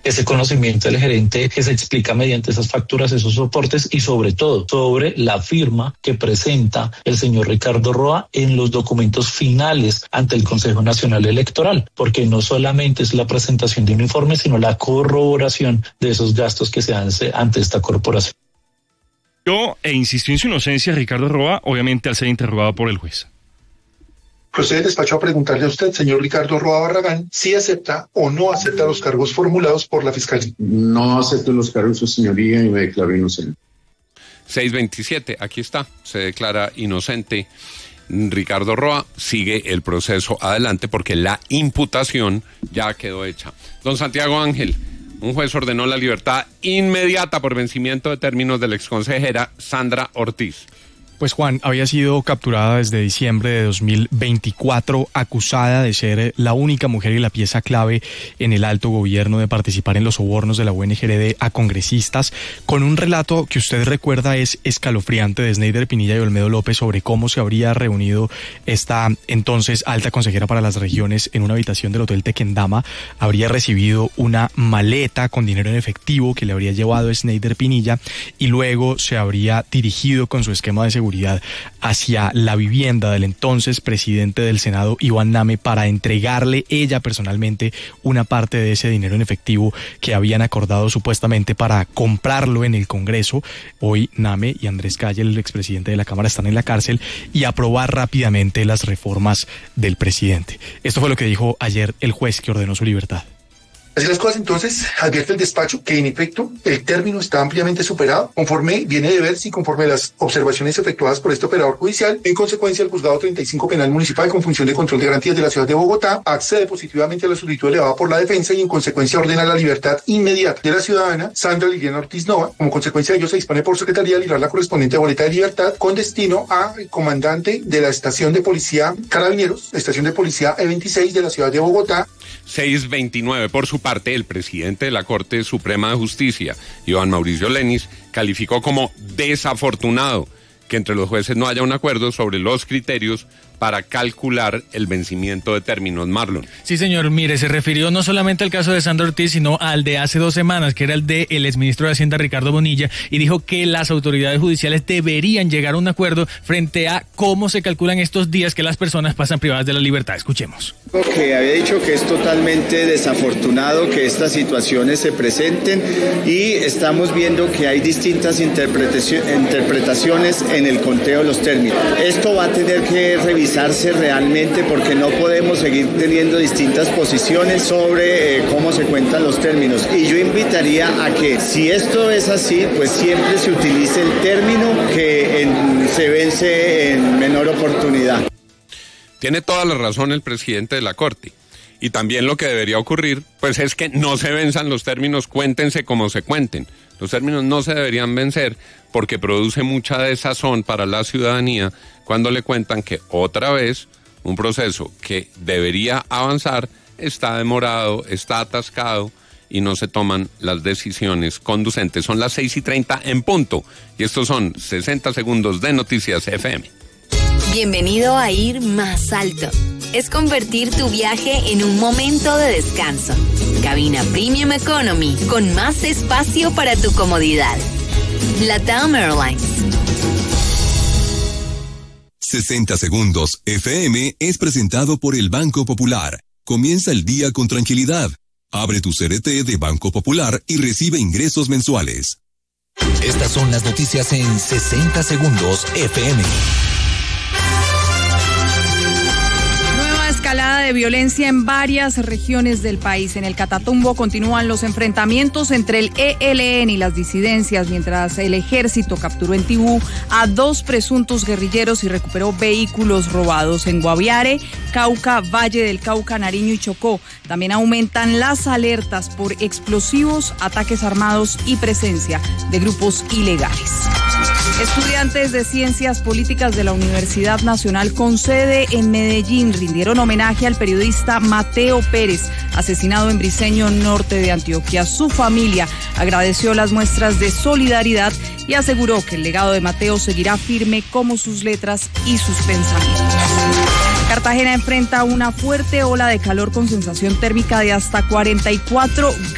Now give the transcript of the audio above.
ese conocimiento del gerente que se explica mediante esas facturas, esos soportes y sobre todo sobre la firma que presenta el señor Ricardo Roa en los documentos finales ante el Consejo Nacional Electoral, porque no solamente es la presentación de un informe, sino la corroboración de esos gastos que se hacen ante esta corporación. Insistió en su inocencia Ricardo Roa, obviamente al ser interrogado por el juez. Procede el despacho a preguntarle a usted, señor Ricardo Roa Barragán, si acepta o no acepta los cargos formulados por la Fiscalía. No acepto los cargos, su señoría, y me declaro inocente. 627, aquí está, se declara inocente. Ricardo Roa, sigue el proceso adelante porque la imputación ya quedó hecha. Don Santiago Ángel, un juez ordenó la libertad inmediata por vencimiento de términos de la exconsejera Sandra Ortiz. Pues Juan, había sido capturada desde diciembre de 2024, acusada de ser la única mujer y la pieza clave en el alto gobierno de participar en los sobornos de la UNGRD a congresistas, con un relato que usted recuerda es escalofriante de Sneider Pinilla y Olmedo López sobre cómo se habría reunido esta entonces alta consejera para las regiones en una habitación del Hotel Tequendama, habría recibido una maleta con dinero en efectivo que le habría llevado Sneider Pinilla y luego se habría dirigido con su esquema de seguridad hacia la vivienda del entonces presidente del Senado, Iván Name, para entregarle ella personalmente una parte de ese dinero en efectivo que habían acordado supuestamente para comprarlo en el Congreso. Hoy Name y Andrés Calle, el expresidente de la Cámara, están en la cárcel, y aprobar rápidamente las reformas del presidente. Esto fue lo que dijo ayer el juez que ordenó su libertad. Así las cosas, entonces, advierte el despacho que en efecto el término está ampliamente superado, conforme viene de verse y conforme las observaciones efectuadas por este operador judicial. En consecuencia, el Juzgado 35 Penal Municipal con función de control de garantías de la ciudad de Bogotá accede positivamente a la solicitud elevada por la defensa y en consecuencia ordena la libertad inmediata de la ciudadana Sandra Liliana Ortiz Nova. Como consecuencia de ello, se dispone por Secretaría a librar la correspondiente boleta de libertad con destino a comandante de la estación de policía Carabineros, estación de policía E26 de la ciudad de Bogotá. 629. Por su parte, el presidente de la Corte Suprema de Justicia, Iván Mauricio Lenis, calificó como desafortunado que entre los jueces no haya un acuerdo sobre los criterios para calcular el vencimiento de términos. Marlon. Sí, señor, mire, se refirió no solamente al caso de Sandra Ortiz, sino al de hace 2 semanas, que era el de el exministro de Hacienda, Ricardo Bonilla, y dijo que las autoridades judiciales deberían llegar a un acuerdo frente a cómo se calculan estos días que las personas pasan privadas de la libertad. Escuchemos. Que había dicho que es totalmente desafortunado que estas situaciones se presenten y estamos viendo que hay distintas interpretaciones en el conteo de los términos. Esto va a tener que revisarse realmente porque no podemos seguir teniendo distintas posiciones sobre cómo se cuentan los términos. Y yo invitaría a que si esto es así, pues siempre se utilice el término que se vence en menor oportunidad. Tiene toda la razón el presidente de la Corte. Y también lo que debería ocurrir, pues es que no se venzan los términos, cuéntense como se cuenten. Los términos no se deberían vencer porque produce mucha desazón para la ciudadanía cuando le cuentan que otra vez un proceso que debería avanzar está demorado, está atascado y no se toman las decisiones conducentes. Son las 6:30 en punto y estos son 60 segundos de Noticias FM. Bienvenido a Ir Más Alto. Es convertir tu viaje en un momento de descanso. Cabina Premium Economy con más espacio para tu comodidad. LATAM Airlines. 60 segundos FM es presentado por el Banco Popular. Comienza el día con tranquilidad. Abre tu CRT de Banco Popular y recibe ingresos mensuales. Estas son las noticias en 60 segundos FM. Escalada de violencia en varias regiones del país. En el Catatumbo continúan los enfrentamientos entre el ELN y las disidencias, mientras el ejército capturó en Tibú a 2 presuntos guerrilleros y recuperó vehículos robados. En Guaviare, Cauca, Valle del Cauca, Nariño y Chocó también aumentan las alertas por explosivos, ataques armados y presencia de grupos ilegales. Estudiantes de Ciencias Políticas de la Universidad Nacional con sede en Medellín rindieron homenaje al periodista Mateo Pérez, asesinado en Briceño, norte de Antioquia. Su familia agradeció las muestras de solidaridad y aseguró que el legado de Mateo seguirá firme como sus letras y sus pensamientos. Cartagena enfrenta una fuerte ola de calor con sensación térmica de hasta 44